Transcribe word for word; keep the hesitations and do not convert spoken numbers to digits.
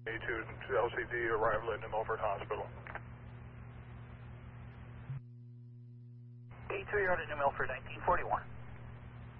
to L C D, arrival at New Milford Hospital. eight two, you're out at New Milford, nineteen forty-one.